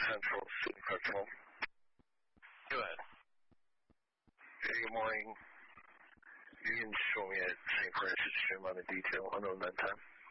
Central City Festival. Go ahead. Hey, good morning. You can show me at St. Francis Gym on the detail. Unknown that time.